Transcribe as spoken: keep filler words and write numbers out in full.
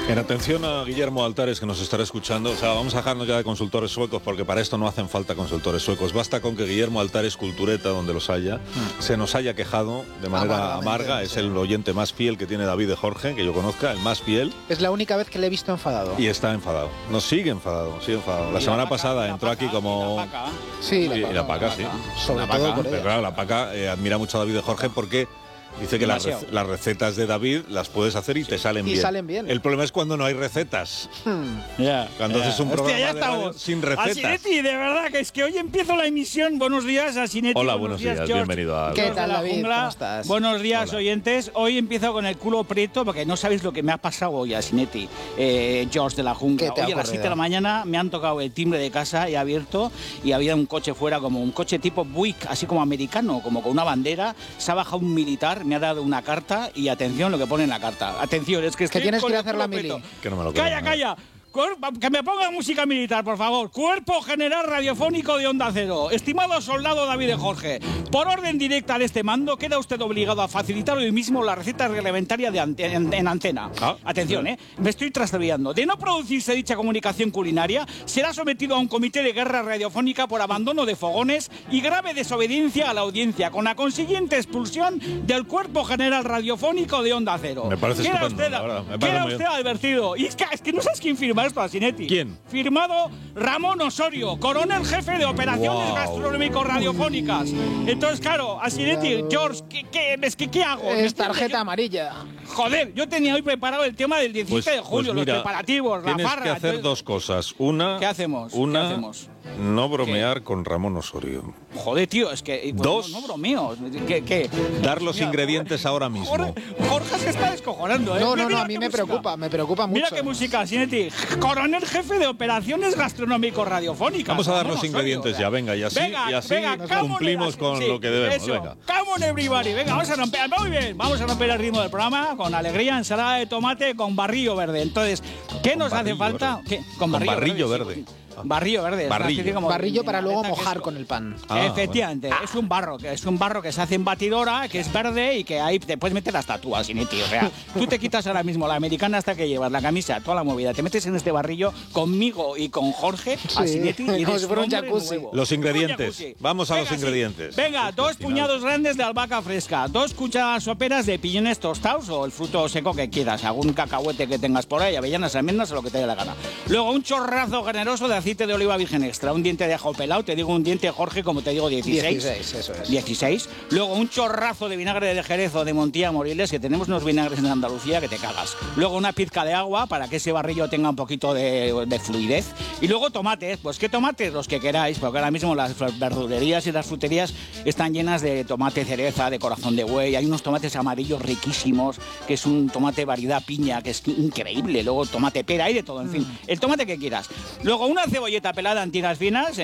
En atención a Guillermo Altares, que nos estará escuchando, o sea, vamos a dejarnos ya de consultores suecos, porque para esto no hacen falta consultores suecos. Basta con que Guillermo Altares, Cultureta, donde los haya, mm. se nos haya quejado de manera amarga. Es el oyente más fiel que tiene David de Jorge, que yo conozca, el más fiel. Es la única vez que le he visto enfadado. Y está enfadado. Nos sigue enfadado, sigue enfadado. La semana pasada entró aquí como... Sí, y la Paca, sí. Sobre todo por ella. Pero claro, la Paca eh, admira mucho a David de Jorge porque... Dice que las, rec las recetas de David las puedes hacer y sí. te salen y bien. salen bien. El problema es cuando no hay recetas. Hmm. Yeah, cuando yeah. haces un programa Hostia, ya de radio sin recetas. Asinetti, de verdad que es que hoy empiezo la emisión. Buenos días, Asinetti. Hola, buenos, buenos días, días bienvenido a... ¿Qué tal, David? Jungla. ¿Cómo estás? Buenos días, Hola. oyentes. Hoy empiezo con el culo prieto porque no sabéis lo que me ha pasado hoy, Asinetti. Eh, George de la Jungla. Hoy a las siete de la mañana me han tocado el timbre de casa, he abierto y había un coche fuera, como un coche tipo Buick, así como americano, como con una bandera. Se ha bajado un militar, me ha dado una carta y atención lo que pone en la carta. Atención, es que es que tienes que ir a hacer la mili. Que no me lo calla, calla. Que me ponga música militar, por favor. Cuerpo General Radiofónico de Onda Cero. Estimado soldado David de Jorge, por orden directa de este mando, queda usted obligado a facilitar hoy mismo la receta reglamentaria de ante en, en antena. ¿Ah? Atención, ¿eh? Me estoy trastabillando. De no producirse dicha comunicación culinaria, será sometido a un comité de guerra radiofónica por abandono de fogones y grave desobediencia a la audiencia, con la consiguiente expulsión del Cuerpo General Radiofónico de Onda Cero. Me parece queda estupendo, usted, la verdad. Me queda parece usted advertido. Y es que, es que no sabes quién firma esto, Asinetti. ¿Quién? Firmado Ramón Osorio, coronel jefe de operaciones wow. gastronómico-radiofónicas. Entonces, claro, Asinetti, George, ¿qué, qué, es que, ¿qué hago? Es tarjeta yo, amarilla. Joder, yo tenía hoy preparado el tema del diecisiete pues, de julio, pues mira, los preparativos, la tienes farra. Tienes que hacer entonces, dos cosas. Una... ¿Qué hacemos? Una, ¿Qué hacemos? No bromear ¿Qué? con Ramón Osorio. Joder, tío, es que... Bueno, Dos. No, no bromeo. ¿Qué? qué? Dar los mira, ingredientes Jorge, ahora mismo. Jorge, Jorge se está descojonando, ¿eh? No, no, mira, no, a mí me música. preocupa, me preocupa mucho. Mira qué música, Asinetti. Coronel jefe de operaciones gastronómico-radiofónicas. Vamos a dar Ramón los ingredientes Osorio, ya, venga, y así, venga, y así venga, cumplimos on, con sí, lo que debemos. Eso. Venga. Come on, everybody. Venga, vamos a romper, muy bien, vamos a romper el ritmo del programa con alegría, ensalada de tomate con barrillo verde. Entonces, ¿qué con nos hace falta? ¿Qué? Con barrillo, con barrillo verde. verde. Sí. Barrillo verde. Barrillo, como barrillo para luego mojar con el pan. Ah, efectivamente, bueno. es un barro, que es un barro que se hace en batidora, que es verde y que ahí te puedes meter hasta tú, Asinetti. O sea, tú te quitas ahora mismo la americana hasta que llevas la camisa, toda la movida, te metes en este barrillo conmigo y con Jorge, sí. Asinetti, y como si fuera un jacuzzi. Los ingredientes. Vamos a Venga, los ingredientes. Sí. Venga, dos puñados grandes de albahaca fresca, dos cucharadas soperas de piñones tostados o el fruto seco que quieras, algún cacahuete que tengas por ahí, avellanas, almendras o lo que te dé la gana. Luego un chorrazo generoso de aceite de oliva virgen extra, un diente de ajo pelado, te digo un diente, Jorge, como te digo, dieciséis. dieciséis, eso es. dieciséis. Luego un chorrazo de vinagre de Jerez o de Montilla Moriles, que tenemos unos vinagres en Andalucía que te cagas. Luego una pizca de agua para que ese barrillo tenga un poquito de, de fluidez. Y luego tomates, pues qué tomates, los que queráis, porque ahora mismo las verdulerías y las fruterías están llenas de tomate cereza, de corazón de buey. Hay unos tomates amarillos riquísimos, que es un tomate variedad piña, que es increíble. Luego tomate pera, hay de todo, en fin. El tomate que quieras. Luego una cebolleta pelada en tiras finas,